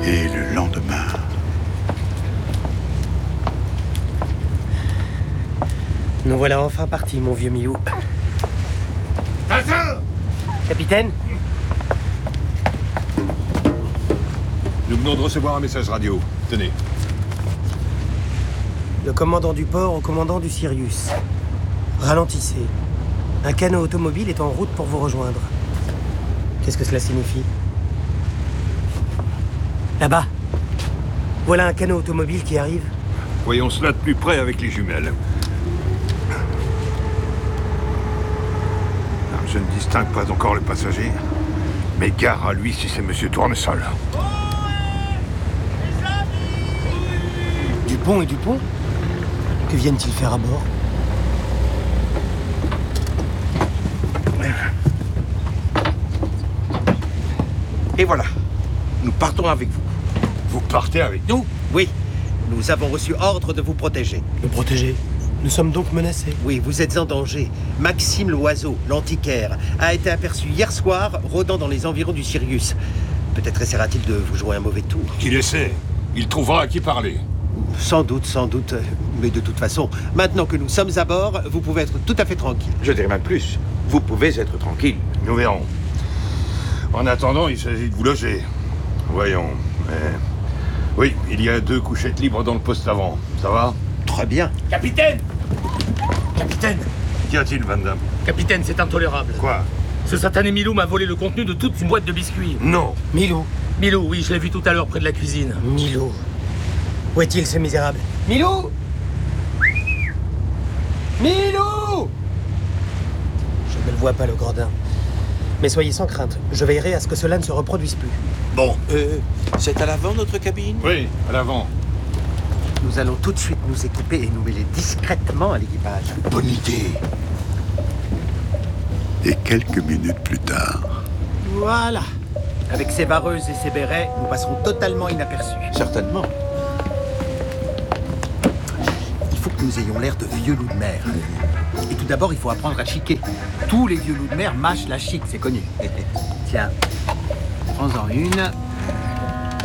Et le lendemain... Nous voilà enfin partis, mon vieux Milou. Tintin! Capitaine? Nous venons de recevoir un message radio. Tenez. Le commandant du port au commandant du Sirius. Ralentissez. Un canot automobile est en route pour vous rejoindre. Qu'est-ce que cela signifie? Là-bas. Voilà un canot automobile qui arrive. Voyons cela de plus près avec les jumelles. Je ne distingue pas encore le passager, mais gare à lui si c'est Monsieur Tournesol. Dupont et Dupont? Que viennent-ils faire à bord? Et voilà, nous partons avec vous. Vous partez avec nous? Oui, nous avons reçu ordre de vous protéger. Me protéger? Nous sommes donc menacés. Oui, vous êtes en danger. Maxime l'oiseau, l'antiquaire, a été aperçu hier soir rôdant dans les environs du Sirius. Peut-être essaiera-t-il de vous jouer un mauvais tour. Qu'il essaie. Il trouvera à qui parler. Sans doute. Mais de toute façon, maintenant que nous sommes à bord, vous pouvez être tout à fait tranquille. Je dirais même plus. Vous pouvez être tranquille. Nous verrons. En attendant, il s'agit de vous loger. Voyons. Oui, il y a 2 couchettes libres dans le poste avant. Ça va? Très bien. Capitaine! Capitaine! Qu'y a-t-il, Van Damme? Capitaine, c'est intolérable. Quoi? Ce satané Milou m'a volé le contenu de toute une boîte de biscuits. Non. Milou. Milou, oui, je l'ai vu tout à l'heure près de la cuisine. Milou. Où est-il, ce misérable? Milou! Milou! Je ne le vois pas, le gredin. Mais soyez sans crainte, je veillerai à ce que cela ne se reproduise plus. Bon, c'est à l'avant notre cabine? Oui, à l'avant. Nous allons tout de suite nous équiper et nous mêler discrètement à l'équipage. Bonne idée. Et quelques minutes plus tard... Voilà. Avec ces vareuses et ces bérets, nous passerons totalement inaperçus. Certainement. Il faut que nous ayons l'air de vieux loups de mer. Et tout d'abord, il faut apprendre à chiquer. Tous les vieux loups de mer mâchent la chique, c'est connu. Tiens, prends-en une.